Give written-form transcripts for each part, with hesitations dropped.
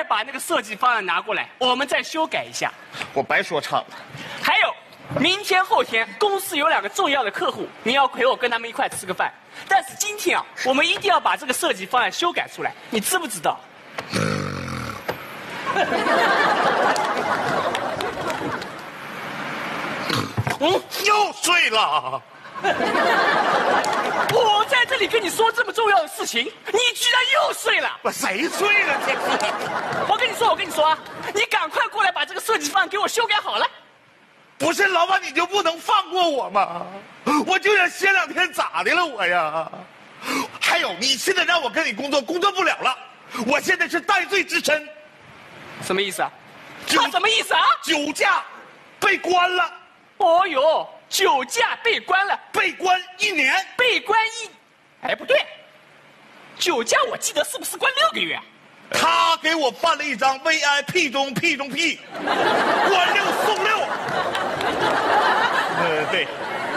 把那个设计方案拿过来，我们再修改一下。 我白说唱了。 还有，明天后天公司有2个重要的客户，你要陪我跟他们一块吃个饭。但是今天啊，我们一定要把这个设计方案修改出来，你知不知道？ 又睡了。 我在这里跟你说这么重要的事情，你居然又睡了！ 我谁睡了？这是。 我跟你说啊，你赶快过来把这个设计方案给我修改好了。 不是老板，你就不能放过我吗？我就想歇2天，咋的了我呀？还有，你现在让我跟你工作不了了，我现在是戴罪之身。 什么意思啊？他什么意思啊？ 酒驾被关了。 哦哟，酒驾被关了， 被关1年， 被关哎，不对，酒驾我记得是不是关6个月？ 他给我办了一张 VIP 中 P 中 P， 关6送6。对。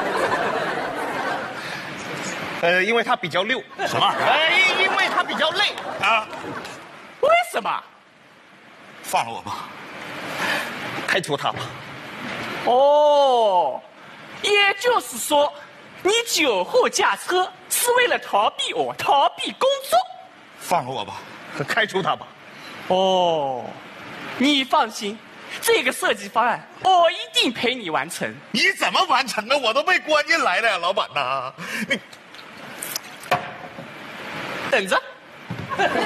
因为他比较溜。什么？因为他比较累啊。 为什么？ 放了我吧，开除他吧。 哦，也就是说，你酒后驾车是为了逃避我，逃避工作。 放了我吧，开除他吧。 哦，你放心，这个设计方案我一定陪你完成。 你怎么完成啊？我都被关进来了呀，老板呐！你等着。